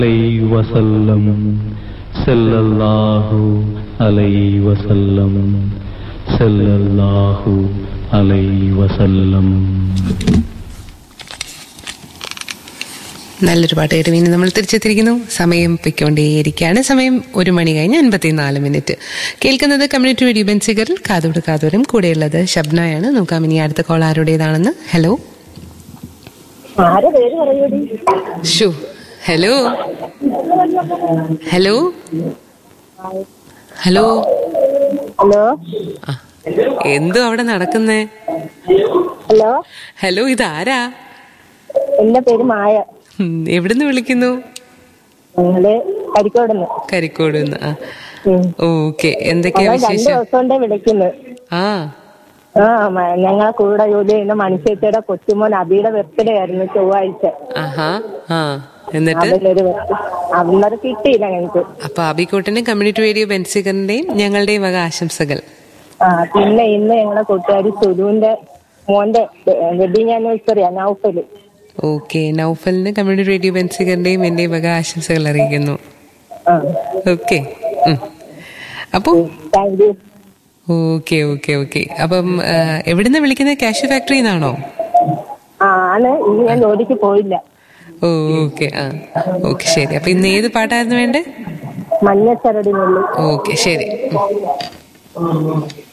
വസല്ലം സല്ലല്ലാഹു അലൈഹി വസല്ലം സല്ലല്ലാഹു അലൈഹി വസല്ലം. നല്ലൊരു പാട്ട് കേട്ട് വീണ്ടും നമ്മൾ തിരിച്ചെത്തിയിരിക്കുന്നു. സമയം പൊയ്ക്കൊണ്ടേയിരിക്കുകയാണ്. സമയം 1:54. കേൾക്കുന്നത് കമ്മ്യൂണിറ്റി റേഡിയോ ബെൻസിഗറിൽ കാതോട് കാതോരം. കൂടെയുള്ളത് ഷബ്നയാണ്. നോക്കാം ഇനി അടുത്ത കോൾ ആരുടേതാണെന്ന്. ഹലോ ഷു ഹലോ ഹലോ ഹലോ ഹലോ എന്തോ അവിടെ നടക്കുന്നേ? ഹലോ ഹലോ, ഇതാരാ? എന്റെ പേര് മായ. എവിടുന്ന് വിളിക്കുന്നു? കരിക്കോടുന്ന്. ഓക്കെ, എന്തൊക്കെയാ വിശേഷം? 2 ദിവസം കൊണ്ടേ വിളിക്കുന്നത്. ഞങ്ങളെ കൂടെ ജോലി ചെയ്യുന്ന മനുഷ്യയുടെ കൊച്ചുമോൻ അബിയുടെ ബർത്ത്ഡേ ആയിരുന്നു ചൊവ്വാഴ്ച. എന്നിട്ട് അന്നേരം കിട്ടിയില്ല ഞങ്ങൾക്ക്. അപ്പൊ അബിക്കോട്ടിന്റെ കമ്മ്യൂണിറ്റി റേഡിയോ ബെൻസിഗറിന്റെയും ഞങ്ങളുടെയും വക ആശംസകൾ. പിന്നെ ഇന്ന് ഞങ്ങളുടെ കൂട്ടുകാരി സുലുവിന്റെ മോന്റെ wedding ആനിവേഴ്സറിയാ, Naufal. Okay, നൗഫലിന് community radio ബെൻസിഗറിന്റെയും എന്റെ വക ആശംസകൾ അറിയിക്കുന്നു. ഓക്കെ, അപ്പൊ ഓക്കെ ഓക്കെ ഓക്കെ. അപ്പം എവിടുന്ന് വിളിക്കുന്നത്? കാഷ്യൂ ഫാക്ടറിന്നാണോ? ആണ്. ഇന്ന് ഞാൻ ജോലിക്ക് പോയില്ല. ഓക്കെ, ഓക്കെ, ശരി. അപ്പൊ ഇന്ന് ഏത് പാട്ടായിരുന്നു വേണ്ടേ? മഞ്ഞച്ചരടി. ഓക്കെ, ശരി.